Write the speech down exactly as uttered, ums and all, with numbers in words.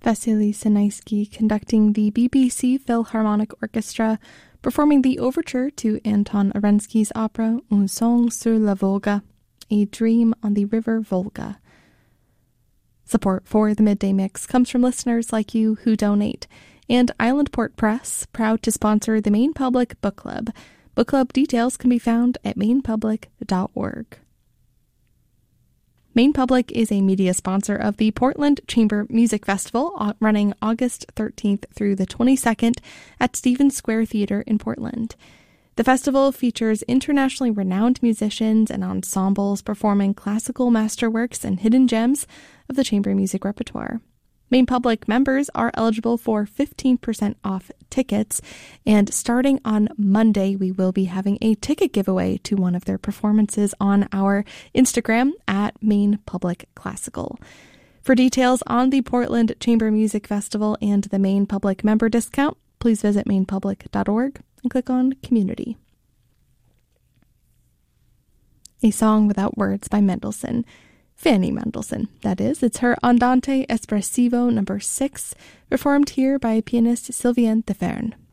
Vasily Sinaisky conducting the B B C Philharmonic Orchestra, performing the overture to Anton Arensky's opera Un Song sur la Volga, A Dream on the River Volga. Support for the Midday Mix comes from listeners like you who donate, and Island Port Press, proud to sponsor the Maine Public Book Club. Book club details can be found at maine public dot org. Maine Public is a media sponsor of the Portland Chamber Music Festival, running August thirteenth through the twenty-second at Stevens Square Theater in Portland. The festival features internationally renowned musicians and ensembles performing classical masterworks and hidden gems of the chamber music repertoire. Maine Public members are eligible for fifteen percent off tickets, and starting on Monday, we will be having a ticket giveaway to one of their performances on our Instagram at Maine Public Classical. For details on the Portland Chamber Music Festival and the Maine Public member discount, please visit maine public dot org and click on Community. A Song Without Words by Mendelssohn. Fanny Mendelssohn, that is. It's her Andante Espressivo number six, performed here by pianist Sylviane Theferne.